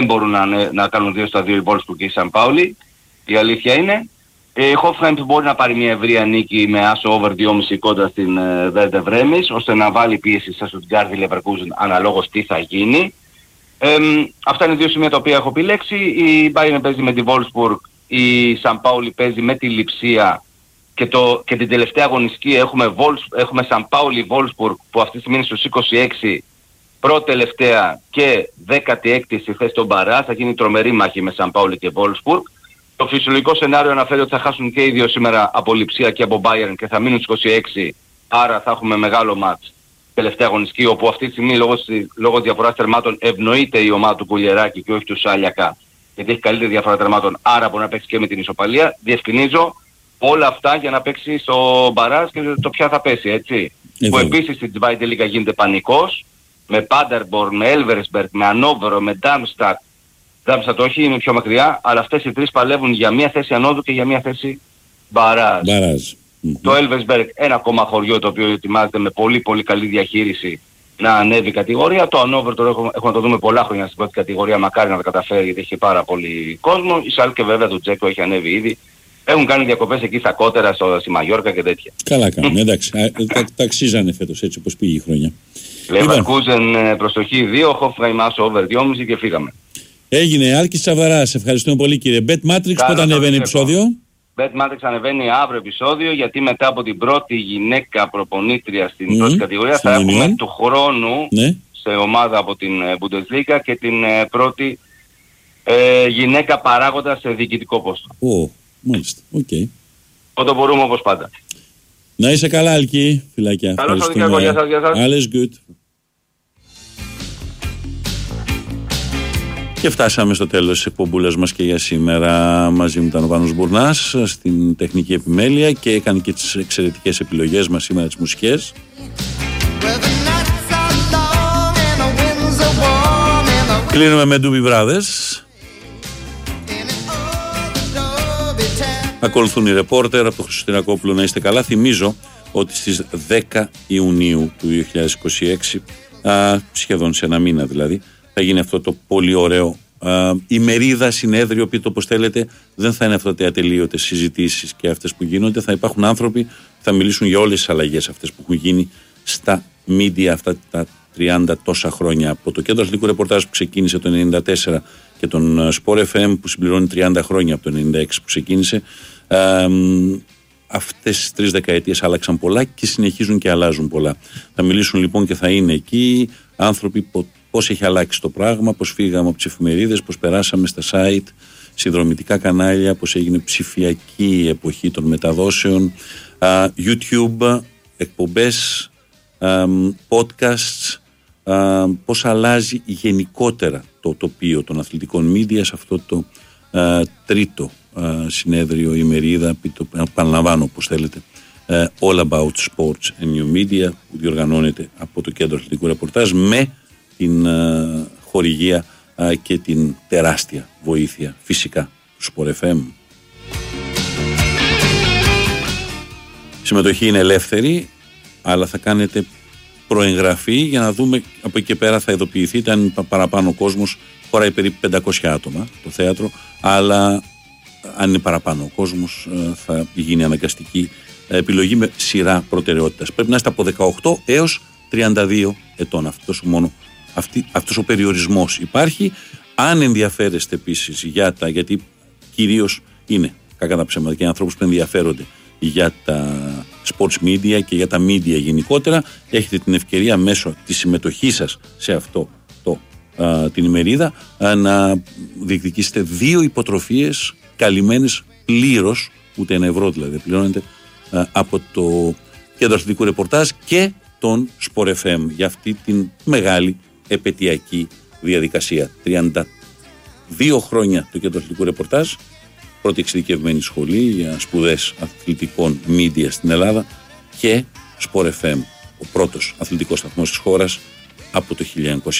δεν μπορούν να κάνουν 2-2 οι Wolfsburg και η Σαν Πάολη. Η αλήθεια είναι. Η Hoffenheim μπορεί να πάρει μια ευρεία νίκη με άσο over 2,5 κόντρα στην Werder Bremen, ώστε να βάλει πίεση στα Stuttgart Leverkusen αναλόγως τι θα γίνει. Αυτά είναι δύο σημεία τα οποία έχω επιλέξει. Η Bayern παίζει με τη Wolfsburg, η Σαν Πάολη παίζει με τη Λειψία και την τελευταία αγωνιστική έχουμε Σαν Πάολη Wolfsburg που αυτή τη στιγμή είναι στους 26, πρώτη τελευταία και 16η στη θέση των Μπαρά. Θα γίνει τρομερή μάχη με Σαν Πάολη και Wolfsburg. Το φυσιολογικό σενάριο αναφέρει ότι θα χάσουν και οι δύο σήμερα από Λειψία και από Bayern και θα μείνουν στους 26, άρα θα έχουμε μεγάλο μάτς τελευταία αγωνιστική, όπου αυτή τη στιγμή λόγω διαφοράς τερμάτων ευνοείται η ομάδα του Κουλιεράκη και όχι του Σάλιακα, γιατί έχει καλύτερη διαφορά τερμάτων, άρα μπορεί να παίξει και με την ισοπαλία. Διευκρινίζω όλα αυτά για να παίξει στο μπαράζ και το ποια θα πέσει, έτσι. Που επίσης στην Zweite Liga γίνεται πανικός, με Paderborn, με Elversberg, με Ανόβερο, με Darmstadt. Darmstadt όχι, είναι πιο μακριά, αλλά αυτές οι τρεις παλεύουν για μια θέση ανώδου και για μια θέση μπαράζ. Το Elversberg, ένα ακόμα χωριό το οποίο ετοιμάζεται με πολύ πολύ καλή διαχείριση να ανέβει κατηγορία. Το Ανόβερ τώρα έχουμε να το δούμε πολλά χρόνια στην πρώτη κατηγορία, μακάρι να τα καταφέρει γιατί έχει πάρα πολύ κόσμο. Η Σάλκε βέβαια του Τζέκο έχει ανέβει ήδη. Έχουν κάνει διακοπές εκεί στα Κότερα, στη Μαγιόρκα και τέτοια. Καλά κάνουν, εντάξει. Τα αξίζανε φέτος έτσι όπως πήγε η χρονιά. Leverkusen προστοχή 2, Hoffenheim άσο over 2,5 και φύγαμε. Έγινε. Άλκης Σαβαράς, ευχαριστούμε πολύ κύριε. Bet Matrix, πότε ανεβαίνει επεισόδιο? Bet Matrix ανεβαίνει αύριο επεισόδιο, γιατί μετά από την πρώτη γυναίκα προπονήτρια στην πρώτη κατηγορία θα έχουμε του χρόνου σε ομάδα από την Bundesliga και την πρώτη γυναίκα παράγοντα σε διοικητικό πόστο. Μάλιστα, οκ. Όταν μπορούμε όπως πάντα. Να είσαι καλά Άλκη, φιλάκια. Καλώς σας, γεια σας. Alles good. Και φτάσαμε στο τέλος της εκπομπούλας μας και για σήμερα. Μαζί μου ήταν ο Πάνος Μπουρνάς στην τεχνική επιμέλεια και έκανε και τις εξαιρετικές επιλογές μας σήμερα, τις μουσικές. Κλείνουμε με Doobie Brothers. Ακολουθούν οι ρεπόρτερ από το Χριστουγεννακόπουλο. Να είστε καλά. Θυμίζω ότι στις 10 Ιουνίου του 2026, σχεδόν σε ένα μήνα δηλαδή, θα γίνει αυτό το πολύ ωραίο ημερίδα, συνέδριο, πείτε όπως θέλετε. Δεν θα είναι αυτά τα ατελείωτες συζητήσεις και αυτές που γίνονται. Θα υπάρχουν άνθρωποι που θα μιλήσουν για όλες τις αλλαγές αυτές που έχουν γίνει στα media αυτά τα 30 τόσα χρόνια. Από το Κέντρο Αθλητικού Ρεπορτάζ που ξεκίνησε το 1994 και τον Sport FM που συμπληρώνει 30 χρόνια από το 1996 που ξεκίνησε. Αυτές τις 3 δεκαετίες άλλαξαν πολλά και συνεχίζουν και αλλάζουν πολλά. Θα μιλήσουν λοιπόν και θα είναι εκεί άνθρωποι πώς έχει αλλάξει το πράγμα, πώς φύγαμε από τις εφημερίδες, πώς περάσαμε στα site, συνδρομητικά κανάλια, πώς έγινε ψηφιακή εποχή των μεταδόσεων, YouTube, εκπομπές, podcasts, πώς αλλάζει γενικότερα το τοπίο των αθλητικών media σε αυτό το τρίτο συνέδριο, ημερίδα, επαναλαμβάνω όπως θέλετε, All About Sports and New Media, που διοργανώνεται από το Κέντρο Αθλητικού Ρεπορτάζ με την χορηγία και την τεράστια βοήθεια φυσικά του Sport FM. Η συμμετοχή είναι ελεύθερη, αλλά θα κάνετε προεγγραφή για να δούμε από εκεί και πέρα θα ειδοποιηθείτε αν παραπάνω ο κόσμος. Χωράει περίπου 500 άτομα το θέατρο, αλλά αν είναι παραπάνω ο κόσμος θα γίνει αναγκαστική επιλογή με σειρά προτεραιότητας. Πρέπει να είστε από 18 έως 32 ετών. Αυτός ο περιορισμός υπάρχει. Αν ενδιαφέρεστε επίσης γιατί κυρίως είναι κακά τα ψέματα και ανθρώπους που ενδιαφέρονται για τα sports media και για τα media γενικότερα, έχετε την ευκαιρία μέσω της συμμετοχής σας σε αυτό την ημερίδα να διεκδικήσετε 2 υποτροφίες καλυμμένες πλήρως, ούτε €1 δηλαδή πληρώνετε, από το Κέντρο Αθλητικού Ρεπορτάζ και τον Sport FM για αυτή την μεγάλη επετειακή διαδικασία. 32 χρόνια το Κέντρο Αθλητικού Ρεπορτάζ, πρώτη εξειδικευμένη σχολή για σπουδές αθλητικών media στην Ελλάδα, και Sport FM, ο πρώτος αθλητικός σταθμός της χώρας από το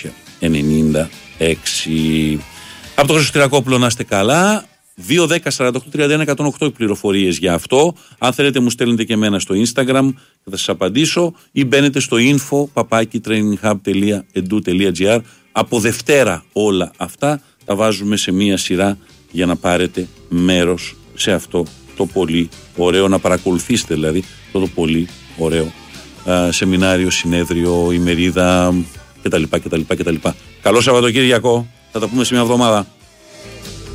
1996. Από το Χριστουγεννακόπουλο να είστε καλά. 2, 10, 48, 31, 108 οι πληροφορίες για αυτό. Αν θέλετε μου στέλνετε και εμένα στο Instagram και θα σας απαντήσω, ή μπαίνετε στο info@traininghub.edu.gr. Από Δευτέρα όλα αυτά τα βάζουμε σε μία σειρά για να πάρετε μέρος σε αυτό το πολύ ωραίο, να παρακολουθήσετε δηλαδή το πολύ ωραίο σεμινάριο, συνέδριο, ημερίδα κτλ. Καλό Σαββατοκύριακο, θα τα πούμε σε μια εβδομάδα.